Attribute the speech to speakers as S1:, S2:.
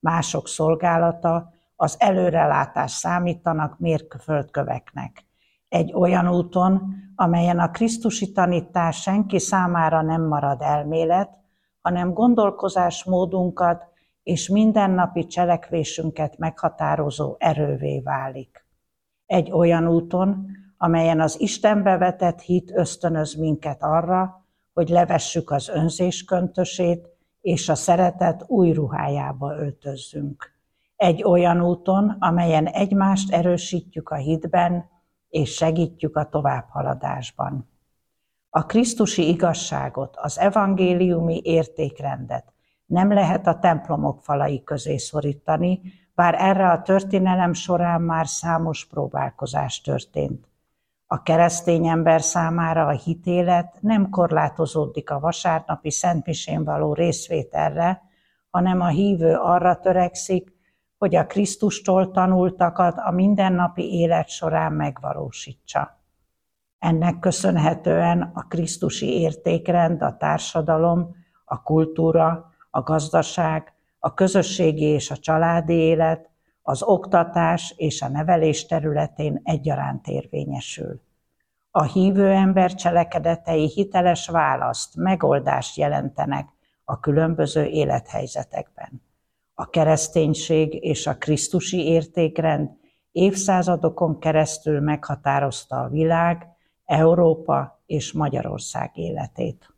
S1: mások szolgálata, az előrelátás számítanak mérföldköveknek. Egy olyan úton, amelyen a krisztusi tanítás senki számára nem marad elmélet, hanem gondolkozásmódunkat és mindennapi cselekvésünket meghatározó erővé válik. Egy olyan úton, amelyen az Istenbe vetett hit ösztönöz minket arra, hogy levessük az önzés köntösét, és a szeretet új ruhájába öltözzünk. Egy olyan úton, amelyen egymást erősítjük a hitben, és segítjük a továbbhaladásban. A krisztusi igazságot, az evangéliumi értékrendet nem lehet a templomok falai közé szorítani, bár erre a történelem során már számos próbálkozás történt. A keresztény ember számára a hitélet nem korlátozódik a vasárnapi szentmisén való részvételre, hanem a hívő arra törekszik, hogy a Krisztustól tanultakat a mindennapi élet során megvalósítsa. Ennek köszönhetően a krisztusi értékrend, a társadalom, a kultúra, a gazdaság, a közösségi és a családi élet, az oktatás és a nevelés területén egyaránt érvényesül. A hívő ember cselekedetei hiteles választ, megoldást jelentenek a különböző élethelyzetekben. A kereszténység és a krisztusi értékrend évszázadokon keresztül meghatározta a világ, Európa és Magyarország életét.